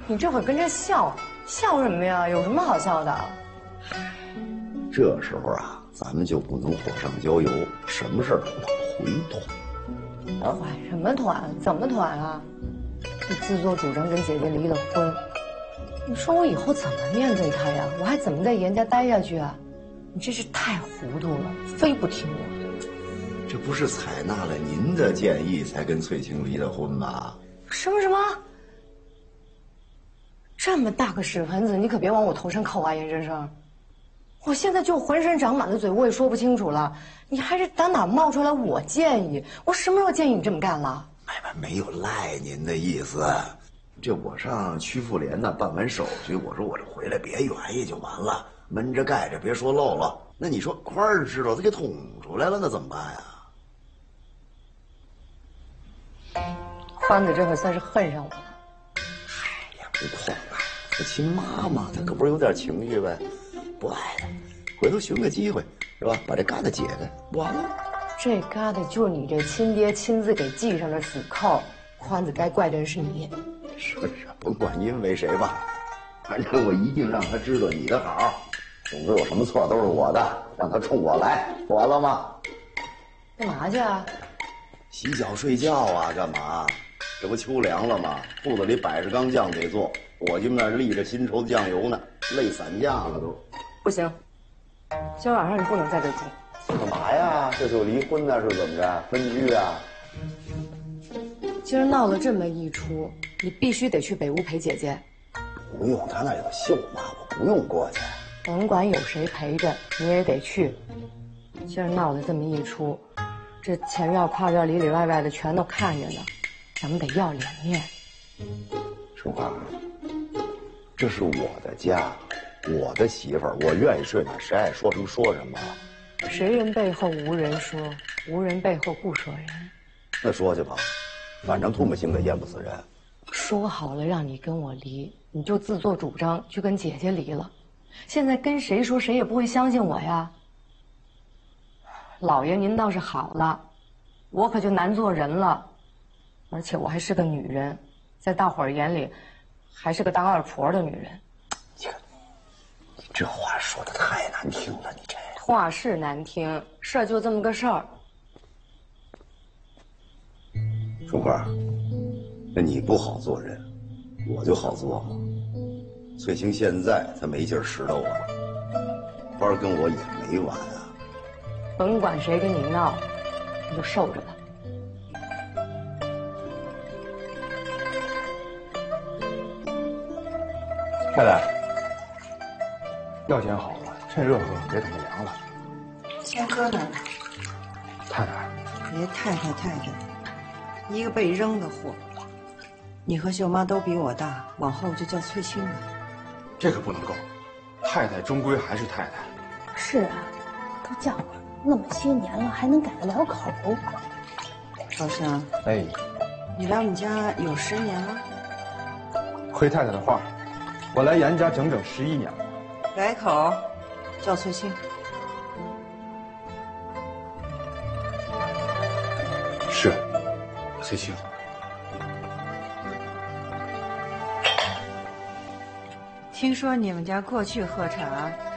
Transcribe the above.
你这会跟着笑，笑什么呀？有什么好笑的？ 这时候啊，咱们就不能火上浇油，什么事儿都要回团。 团什么团？怎么团啊？你自作主张跟姐姐离了婚，你说我以后怎么面对她呀？我还怎么在严家待下去啊？你真是太糊涂了，非不听我。 这不是采纳了您的建议才跟翠青离的婚吗？ 什么？这么大个屎盆子，你可别往我头上扣啊，严先生！我现在就浑身长满了嘴，我也说不清楚了。你还是打哪冒出来我建议？我什么时候建议你这么干了？ 没有赖您的意思。这我上曲妇联那办完手续，我说我这回来别愿意就完了，闷着盖着别说漏了。那你说宽儿知道他给捅出来了，那怎么办呀？ 宽子这会算是恨上我了。 哎呀，不痛快，他亲妈妈，他可不是有点情绪呗，不爱他，回头寻个机会是吧，把这疙瘩解开，完了。 这疙瘩就是你这亲爹亲自给系上的死扣，宽子该怪的人是你。 是啊，甭管因为谁吧，反正我一定让他知道你的好。总之有什么错都是我的，让他冲我来，不完了吗？ 干嘛去啊？ 洗脚睡觉啊，干嘛？这不秋凉了吗？肚子里摆着缸酱得做，伙计们那儿沥着新稠的酱油呢，累散架了都。 不行，今晚上你不能在这住。 干嘛呀？这就离婚呢是怎么着？分居啊？ 今儿闹了这么一出，你必须得去北屋陪姐姐。 不用，他那有秀妈，我不用过去。 甭管有谁陪着，你也得去。今儿闹了这么一出，这前院跨院里里外外的全都看着呢，咱们得要脸面。 春花，这是我的家，我的媳妇儿，我愿意睡哪，谁爱说什么说什么。 谁人背后无人说，无人背后不说人。 那说去吧，反正唾沫星子淹不死人。 说好了让你跟我离，你就自作主张去跟姐姐离了。现在跟谁说谁也不会相信我呀。老爷您倒是好了，我可就难做人了。而且我还是个女人，在大伙儿眼里还是个当二婆的女人。 你这话说的太难听了，你这话是难听，事儿就这么个事儿。 春花，那你不好做人，我就好做吗？翠青现在她没劲儿拾掇我了，花儿跟我也没完啊。 甭管谁跟你闹，你就受着吧。 太太，药煎好了，趁热喝，别等它凉了。 先喝呢。 太太， 别太太，一个被扔的货。你和秀妈都比我大，往后就叫翠青了。 这可不能够，太太终归还是太太。 是啊，都叫了那么些年了，还能改得了口？ 老乡， 哎， 你来我们家有10年了？ 亏太太的话，我来严家整整11年了。 改口，叫翠青。 是，翠青。 听说你们家过去喝茶